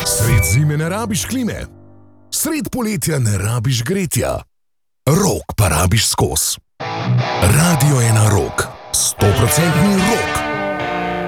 Sred zime ne rabiš klime, sred poletja ne rabiš gretja, rok pa rabiš skos. Radio je na rok, 100% rok.